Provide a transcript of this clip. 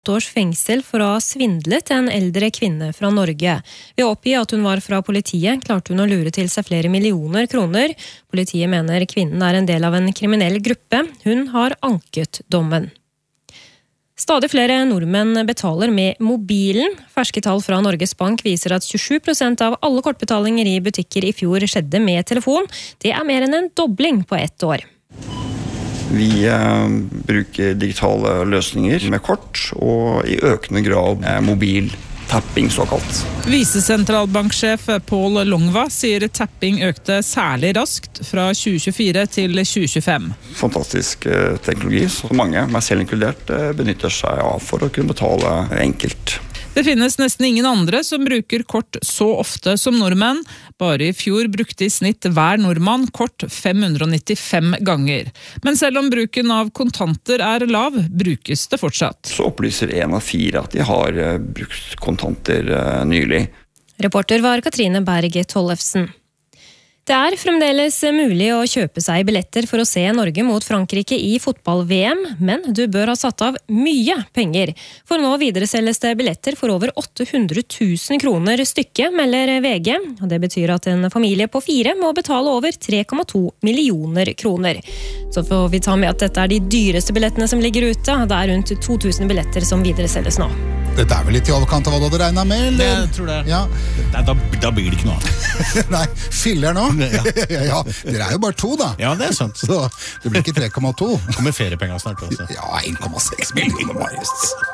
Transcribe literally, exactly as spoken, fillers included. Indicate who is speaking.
Speaker 1: års fengsel for å ha svindlet en eldre kvinne fra Norge. Ved å oppgi at hun var fra politiet, klarte hun å lure til seg flere millioner kroner. Politiet mener kvinnen er en del av en kriminell gruppe. Hun har anket dommen. Stadig flere nordmenn betaler med mobilen. Ferske tall fra Norges Bank viser at tjuesju prosent av alle kortbetalinger i butikker i fjor skjedde med telefon. Det er mer enn en dobling på ett år.
Speaker 2: Vi eh, bruker digitale løsninger med kort, og i økende grad eh, mobil tapping såkalt.
Speaker 3: Visesentralbanksjef Paul Longva sier tapping økte særlig raskt fra tjue tjuefire til tjue tjuefem.
Speaker 2: Fantastisk eh, teknologi, så mange, meg selv inkludert, eh, benytter seg av for å kunne betale enkelt.
Speaker 3: Det finnes nesten ingen andre som bruker kort så ofte som nordmenn. Bare i fjor brukte i snitt hver nordmann kort fem hundre nittifem ganger. Men selv om bruken av kontanter er lav, brukes det fortsatt.
Speaker 2: Så opplyser en av fire at de har uh, brukt kontanter uh, nylig.
Speaker 1: Reporter var Katrine Berg Tollefsen. Det er fremdeles mulig å kjøpe seg billetter for å se Norge mot Frankrike i fotball-V M, men du bør ha satt av mye penger. For nå videreselges det billetter for over åtte hundre tusen kroner stykket, melder V G. Det betyr at en familie på fire må betale over tre komma to millioner kroner. Så får vi ta med at dette er de dyreste billettene som ligger ute. Det er rundt to tusen billetter som videreselges nå.
Speaker 4: Dette er vel litt i overkant av hva du hadde regnet med, eller?
Speaker 5: Jeg tror det.
Speaker 4: Ja.
Speaker 5: Nei, da, da blir det ikke noe annet.
Speaker 4: Nei, filler nå?
Speaker 5: Ja.
Speaker 4: Ja, dere er jo bare to da.
Speaker 5: Ja, det er sant.
Speaker 4: Så det blir ikke tre komma to.
Speaker 5: Kommer feriepenger snart også.
Speaker 4: Ja, en komma seks millioner, Marius.